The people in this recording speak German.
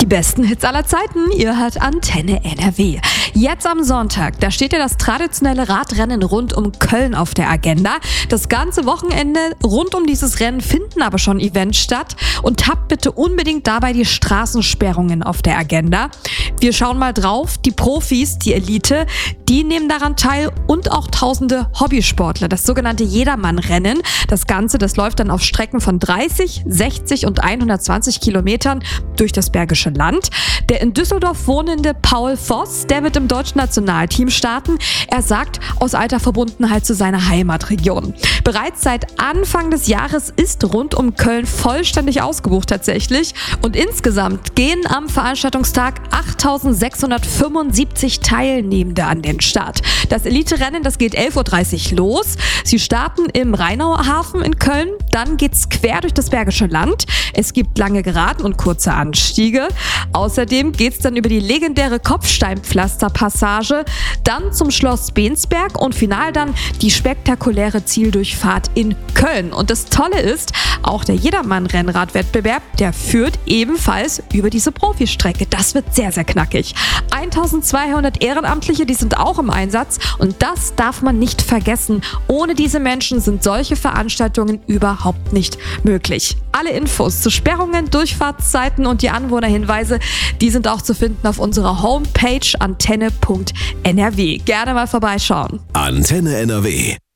besten Hits aller Zeiten, ihr hört Antenne NRW. Jetzt am Sonntag, da steht ja das traditionelle Radrennen rund um Köln auf der Agenda. Das ganze Wochenende rund um dieses Rennen finden aber schon Events statt und habt bitte unbedingt dabei die Straßensperrungen auf der Agenda. Wir schauen mal drauf, die Profis, die Elite, die nehmen daran teil und auch tausende Hobbysportler, das sogenannte Jedermann-Rennen. Das Ganze, das läuft dann auf Strecken von 30, 60 und 120 Kilometern durch das Bergische Land. Der in Düsseldorf wohnende Paul Voss, der wird im deutschen Nationalteam starten. Er sagt, aus alter Verbundenheit zu seiner Heimatregion. Bereits seit Anfang des Jahres ist rund um Köln vollständig ausgebucht tatsächlich. Und insgesamt gehen am Veranstaltungstag 8.675 Teilnehmende an den Start. Das Elite-Rennen, das geht 11.30 Uhr los. Sie starten im Rheinauer Hafen in Köln. Dann geht's quer durch das Bergische Land. Es gibt lange Geraden und kurze Anstiege. Außerdem geht's dann über die legendäre Kopfsteinpflasterpassage, dann zum Schloss Bensberg und final dann die spektakuläre Zieldurchfahrt in Köln. Und das Tolle ist, auch der Jedermann-Rennradwettbewerb, der führt ebenfalls über diese Profistrecke. Das wird sehr, sehr knackig. 1200 Ehrenamtliche, die sind auch im Einsatz und das darf man nicht vergessen. Ohne diese Menschen sind solche Veranstaltungen überhaupt nicht möglich. Alle Infos zu Sperrungen, Durchfahrtszeiten und die Anwohnerhinweise, die sind auch zu finden auf unserer Homepage antenne.nrw. Gerne mal vorbeischauen. Antenne NRW.